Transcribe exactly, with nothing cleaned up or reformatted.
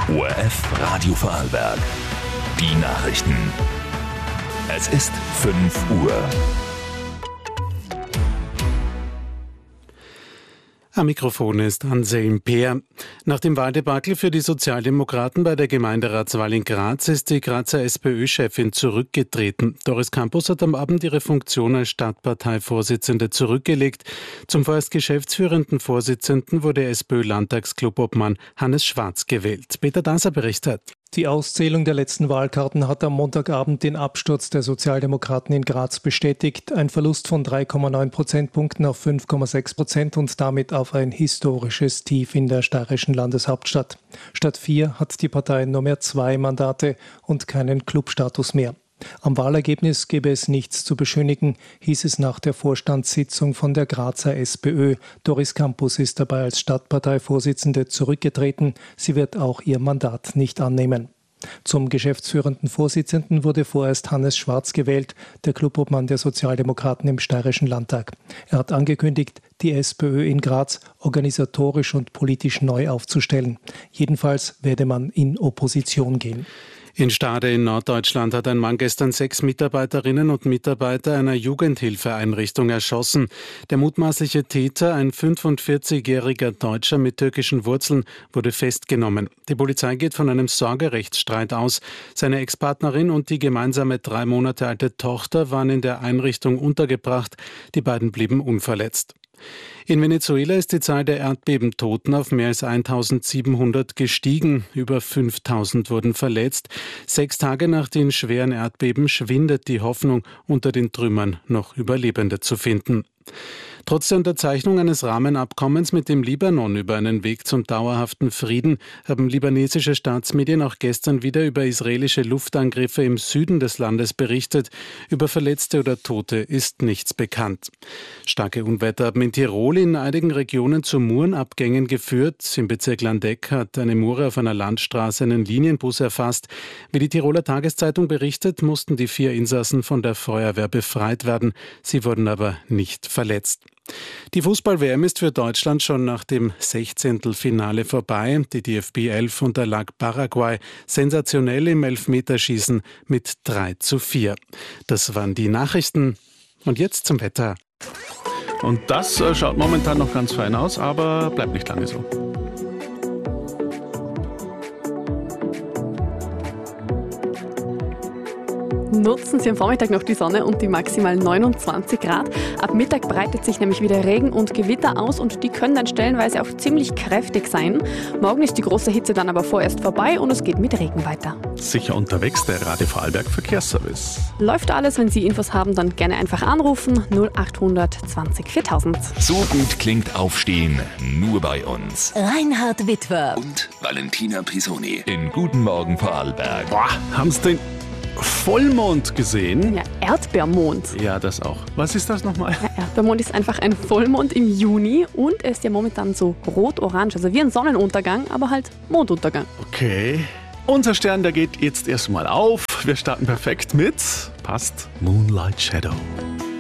O R F Radio Vorarlberg. Die Nachrichten. Es ist fünf Uhr. Am Mikrofon ist Anselm Peer. Nach dem Wahldebakel für die Sozialdemokraten bei der Gemeinderatswahl in Graz ist die Grazer SPÖ-Chefin zurückgetreten. Doris Campus hat am Abend ihre Funktion als Stadtparteivorsitzende zurückgelegt. Zum vorerst geschäftsführenden Vorsitzenden wurde SPÖ-Landtagsclubobmann Hannes Schwarz gewählt. Peter Daser berichtet. Die Auszählung der letzten Wahlkarten hat am Montagabend den Absturz der Sozialdemokraten in Graz bestätigt. Ein Verlust von drei Komma neun Prozentpunkten auf fünf Komma sechs Prozent und damit auf ein historisches Tief in der steirischen Landeshauptstadt. Statt vier hat die Partei nur mehr zwei Mandate und keinen Clubstatus mehr. Am Wahlergebnis gebe es nichts zu beschönigen, hieß es nach der Vorstandssitzung von der Grazer SPÖ. Doris Campus ist dabei als Stadtparteivorsitzende zurückgetreten. Sie wird auch ihr Mandat nicht annehmen. Zum geschäftsführenden Vorsitzenden wurde vorerst Hannes Schwarz gewählt, der Clubobmann der Sozialdemokraten im Steirischen Landtag. Er hat angekündigt, die SPÖ in Graz organisatorisch und politisch neu aufzustellen. Jedenfalls werde man in Opposition gehen. In Stade in Norddeutschland hat ein Mann gestern sechs Mitarbeiterinnen und Mitarbeiter einer Jugendhilfeeinrichtung erschossen. Der mutmaßliche Täter, ein fünfundvierzigjähriger Deutscher mit türkischen Wurzeln, wurde festgenommen. Die Polizei geht von einem Sorgerechtsstreit aus. Seine Ex-Partnerin und die gemeinsame drei Monate alte Tochter waren in der Einrichtung untergebracht. Die beiden blieben unverletzt. In Venezuela ist die Zahl der Erdbebentoten auf mehr als eintausendsiebenhundert gestiegen. Über fünftausend wurden verletzt. Sechs Tage nach den schweren Erdbeben schwindet die Hoffnung, unter den Trümmern noch Überlebende zu finden. Trotz der Unterzeichnung eines Rahmenabkommens mit dem Libanon über einen Weg zum dauerhaften Frieden haben libanesische Staatsmedien auch gestern wieder über israelische Luftangriffe im Süden des Landes berichtet. Über Verletzte oder Tote ist nichts bekannt. Starke Unwetter haben in Tirol in einigen Regionen zu Murenabgängen geführt. Im Bezirk Landeck hat eine Mure auf einer Landstraße einen Linienbus erfasst. Wie die Tiroler Tageszeitung berichtet, mussten die vier Insassen von der Feuerwehr befreit werden. Sie wurden aber nicht verletzt. Die Fußball-W M ist für Deutschland schon nach dem Sechzehntelfinale vorbei. Die D F B elf unterlag Paraguay sensationell im Elfmeterschießen mit drei zu vier. Das waren die Nachrichten. Und jetzt zum Wetter. Und das äh, schaut momentan noch ganz fein aus, aber bleibt nicht lange so. Nutzen Sie am Vormittag noch die Sonne und die maximal neunundzwanzig Grad. Ab Mittag breitet sich nämlich wieder Regen und Gewitter aus und die können dann stellenweise auch ziemlich kräftig sein. Morgen ist die große Hitze dann aber vorerst vorbei und es geht mit Regen weiter. Sicher unterwegs der Radio Vorarlberg Verkehrsservice. Läuft alles, wenn Sie Infos haben, dann gerne einfach anrufen null achthundert zwanzig viertausend. So gut klingt Aufstehen nur bei uns. Reinhard Witwer Und Valentina Pisoni in Guten Morgen Vorarlberg. Boah, haben Sie den Vollmond gesehen? Ja, Erdbeermond. Ja, das auch. Was ist das nochmal? Ja, Erdbeermond ist einfach ein Vollmond im Juni und er ist ja momentan so rot-orange, also wie ein Sonnenuntergang, aber halt Monduntergang. Okay. Unser Stern, der geht jetzt erstmal auf. Wir starten perfekt mit, passt, Moonlight Shadow.